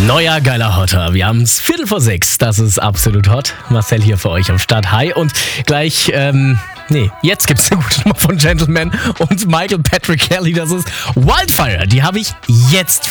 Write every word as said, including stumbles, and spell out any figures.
Neuer geiler Hotter. Wir haben es Viertel vor sechs. Das ist absolut hot. Marcel hier für euch am Start. Hi. Und gleich, ähm, nee, jetzt gibt's eine gute Nummer von Gentleman und Michael Patrick Kelly. Das ist Wildfire. Die habe ich jetzt